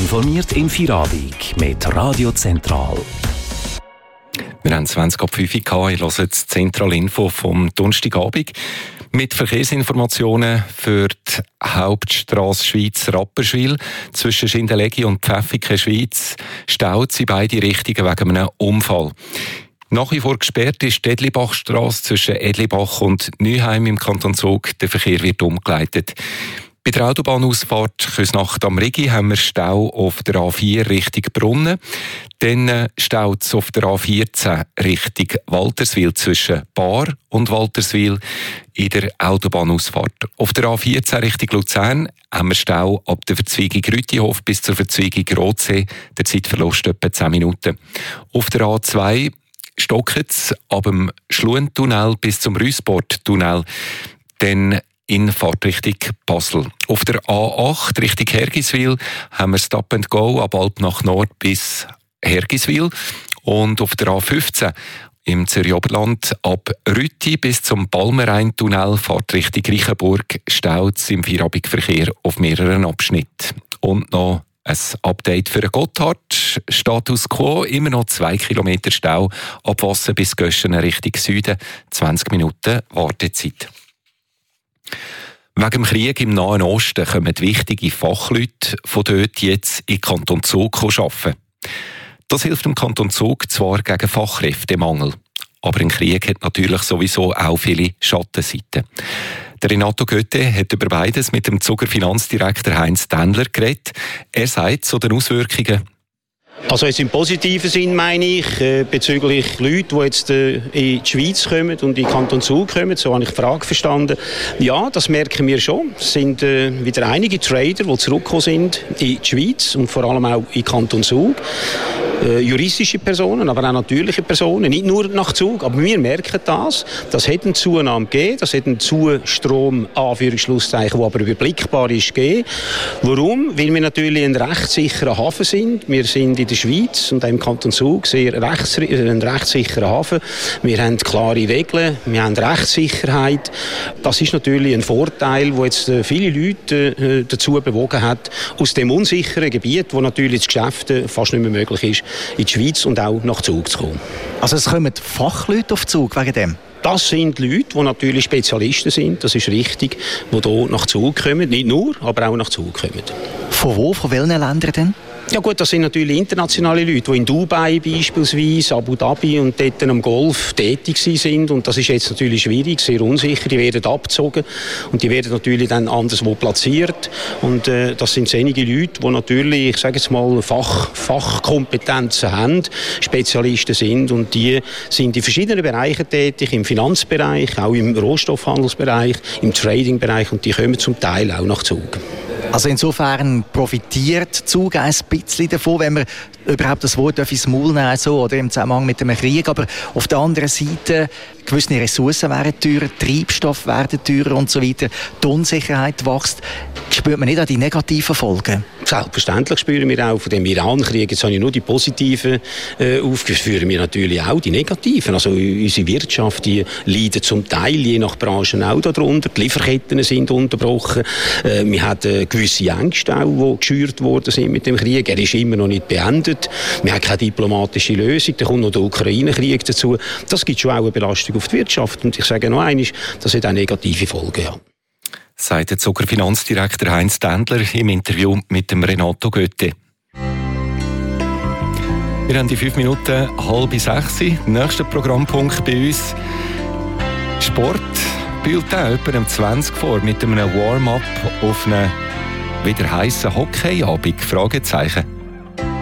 informiert in Feierabend mit Radio Zentral. Wir haben 20.05 Uhr gehabt. Ihr hört das Zentralinfo vom Donnerstagabend mit Verkehrsinformationen für die Hauptstrasse Schweiz Rapperswil. Zwischen Schindellegi und Pfäffiken Schweiz staut sie beide Richtungen wegen einem Unfall. Nach wie vor gesperrt ist die Edlibachstrasse zwischen Edlibach und Neuheim im Kanton Zug. Der Verkehr wird umgeleitet. Bei der Autobahnausfahrt Küsnacht am Rigi haben wir Stau auf der A4 Richtung Brunnen. Dann staut es auf der A14 Richtung Walterswil zwischen Baar und Walterswil in der Autobahnausfahrt. Auf der A14 Richtung Luzern haben wir Stau ab der Verzweigung Rütihof bis zur Verzweigung Rotsee. Der Zeitverlust etwa 10 Minuten. Auf der A2 stockt es ab dem Schluentunnel bis zum Rüssporttunnel. Dann in Fahrtrichtung Basel. Auf der A8 Richtung Hergiswil haben wir Stop and Go ab Alp nach Nord bis Hergiswil. Und auf der A15 im Zürich-Oberland ab Rütti bis zum Balmerein-Tunnel Fahrtrichtung Reichenburg staut es im Feierabendverkehr auf mehreren Abschnitten. Und noch ein Update für den Gotthard. Status quo, immer noch 2 Kilometer Stau ab Wassen bis Göschen Richtung Süden. 20 Minuten Wartezeit. Wegen dem Krieg im Nahen Osten kommen wichtige Fachleute von dort jetzt in den Kanton Zug arbeiten. Das hilft dem Kanton Zug zwar gegen Fachkräftemangel, aber ein Krieg hat natürlich sowieso auch viele Schattenseiten. Der Renato Götte hat über beides mit dem Zuger Finanzdirektor Heinz Dendler geredet. Er sagt zu den Auswirkungen: Also jetzt im positiven Sinn meine ich, bezüglich Leute, die jetzt in die Schweiz kommen und in den Kanton Zug kommen, so habe ich die Frage verstanden. Ja, das merken wir schon. Es sind wieder einige Trader, die zurückgekommen sind in die Schweiz und vor allem auch in den Kanton Zug. Juristische Personen, aber auch natürliche Personen, nicht nur nach Zug, aber wir merken das. Das hat eine Zunahme gegeben, das hat einen Zustrom, Anführungszeichen, der aber überblickbar ist, gegeben. Warum? Weil wir natürlich ein rechtssicherer Hafen sind. Wir sind in der Schweiz und auch im Kanton Zug sehr ein rechtssicherer Hafen. Wir haben klare Regeln, wir haben Rechtssicherheit. Das ist natürlich ein Vorteil, der jetzt viele Leute dazu bewogen hat, aus dem unsicheren Gebiet, wo natürlich das Geschäft fast nicht mehr möglich ist, in die Schweiz und auch nach Zug zu kommen. Also es kommen Fachleute auf Zug wegen dem? Das sind Leute, die natürlich Spezialisten sind, das ist richtig, die hier nach Zug kommen. Nicht nur, aber auch nach Zug kommen. Von wo? Von welchen Ländern denn? Ja gut, das sind natürlich internationale Leute, die in Dubai beispielsweise, Abu Dhabi und dort am Golf tätig sind. Und das ist jetzt natürlich schwierig, sehr unsicher. Die werden abgezogen und die werden natürlich dann anderswo platziert. Und das sind einige Leute, die natürlich, ich sage jetzt mal, Fachkompetenzen haben, Spezialisten sind. Und die sind in verschiedenen Bereichen tätig, im Finanzbereich, auch im Rohstoffhandelsbereich, im Tradingbereich. Und die kommen zum Teil auch nach Zug. Also insofern profitiert Zug ein bisschen davon, wenn man überhaupt das Wort ins Maul nehmen so, oder im Zusammenhang mit dem Krieg. Aber auf der anderen Seite, gewisse Ressourcen werden teurer, Treibstoff werden teurer und so weiter. Die Unsicherheit wächst. Spürt man nicht auch die negativen Folgen? Selbstverständlich spüren wir auch von dem Iran-Krieg. Jetzt habe ich nur die positiven aufgeführt, spüren wir natürlich auch die negativen. Also unsere Wirtschaft, die leidet zum Teil, je nach Branche auch darunter. Die Lieferketten sind unterbrochen. Wir haben gewisse Ängste auch, die geschürt worden sind mit dem Krieg. Er ist immer noch nicht beendet. Wir haben keine diplomatische Lösung. Da kommt noch der Ukraine-Krieg dazu. Das gibt schon auch eine Belastung auf die Wirtschaft. Und ich sage noch einmal, das hat auch negative Folgen. Ja. Sagt der Zuger Finanzdirektor Heinz Dendler im Interview mit dem Renato Götte. Wir haben die 5 Minuten 5:30. Nächster Programmpunkt bei uns: Sport. Bulletin etwa um 20 vor mit einem Warm-up auf einen wieder heissen Hockeyabend? Fragezeichen.